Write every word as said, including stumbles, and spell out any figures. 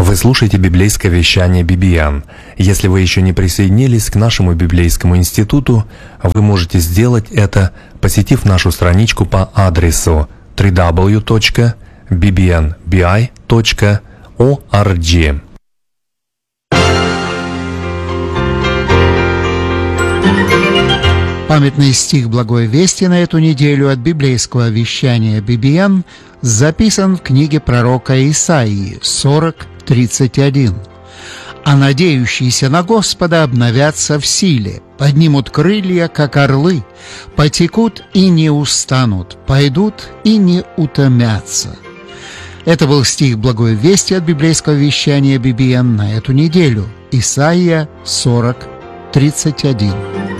Вы слушаете библейское вещание би би эн. Если вы еще не присоединились к нашему библейскому институту, вы можете сделать это, посетив нашу страничку по адресу дабл ю дабл ю дабл ю точка би би эн би ай точка орг. Памятный стих Благой Вести на эту неделю от библейского вещания би би эн записан в книге пророка Исаии сорок тридцать один. «А надеющиеся на Господа обновятся в силе, поднимут крылья, как орлы, потекут и не устанут, пойдут и не утомятся». Это был стих Благой Вести от библейского вещания би би эн на эту неделю. Исаия сорок тридцать один.